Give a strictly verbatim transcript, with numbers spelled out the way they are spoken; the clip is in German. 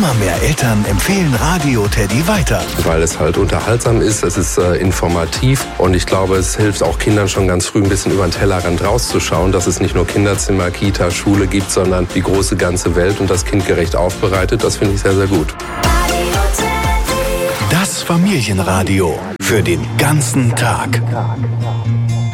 Immer mehr Eltern empfehlen Radio Teddy weiter. Weil es halt unterhaltsam ist, es ist äh, informativ und ich glaube, es hilft auch Kindern schon ganz früh ein bisschen über den Tellerrand rauszuschauen, dass es nicht nur Kinderzimmer, Kita, Schule gibt, sondern die große ganze Welt und das kindgerecht aufbereitet. Das finde ich sehr, sehr gut. Das Familienradio für den ganzen Tag.